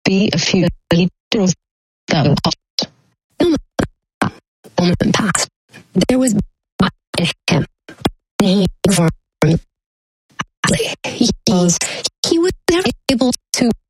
be a few little them moment passed. There was in him. He was never able to